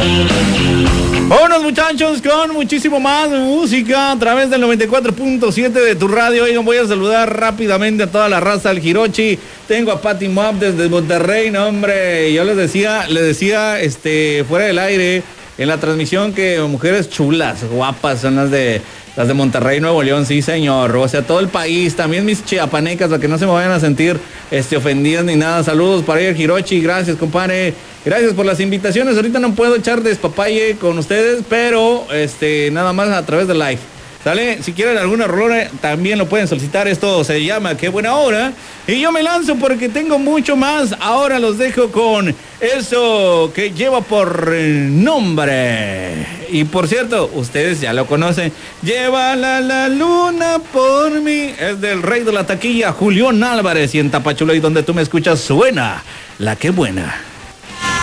Vámonos, muchachos, con muchísimo más música a través del 94.7 de tu radio. Oigan, voy a saludar rápidamente a toda la raza del Hirochi. Tengo a Pati Moab desde Monterrey, no, hombre. Yo les decía, fuera del aire, en la transmisión, que mujeres chulas, guapas, son las de Monterrey, Nuevo León, sí, señor. O sea, todo el país, también mis chiapanecas, para que no se me vayan a sentir ofendidas ni nada. Saludos para el Hirochi, gracias, compadre. Gracias por las invitaciones. Ahorita no puedo echar despapalle con ustedes, pero nada más a través de live. ¿Sale? Si quieren alguna rola, también lo pueden solicitar. Esto se llama Qué Buena Hora. Y yo me lanzo porque tengo mucho más. Ahora los dejo con eso que lleva por nombre. Y por cierto, ustedes ya lo conocen. Lleva la luna por mí. Es del rey de la taquilla, Julián Álvarez. Y en Tapachula, y donde tú me escuchas, suena la Qué Buena.